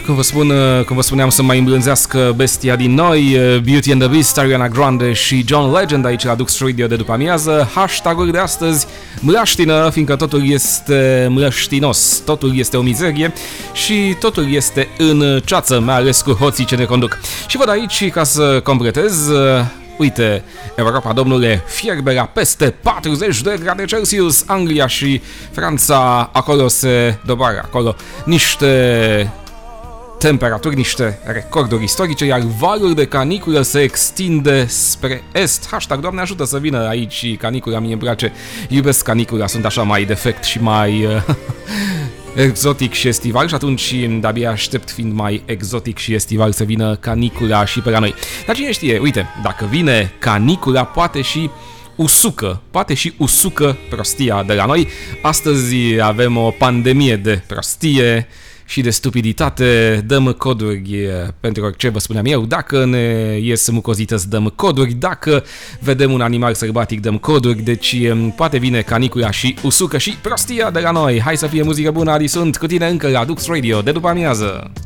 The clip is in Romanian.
Cum vă spuneam, să mai îmblânzească bestia din noi, Beauty and the Beast, Ariana Grande și John Legend aici la Dux Radio de după amiază. Hashtag-ul de astăzi, mlaștină, fiindcă totul este mlăștinos, totul este o mizerie și totul este în ceață, mai ales cu hoții ce ne conduc. Și văd aici, ca să completez, uite, Europa, domnule, fierbe la peste 40 de grade Celsius, Anglia și Franța, acolo se doboară, acolo niște temperaturi, niște recorduri istorice, iar valul de caniculă se extinde spre est. Hashtag, Doamne ajută să vină aici canicula, mie îmi place, iubesc canicula, sunt așa mai defect și mai exotic și estival și atunci de-abia aștept, fiind mai exotic și estival, să vină canicula și pe la noi. Dar cine știe, uite, dacă vine canicula, poate și usucă prostia de la noi. Astăzi avem o pandemie de prostie și de stupiditate, dăm coduri pentru orice, vă spuneam eu, dacă ne ies mucozități, dăm coduri, dacă vedem un animal sălbatic, dăm coduri, deci poate vine canicula și usucă și prostia de la noi. Hai să fie muzică bună, Adi, sunt cu tine încă la Dux Radio de după amiază.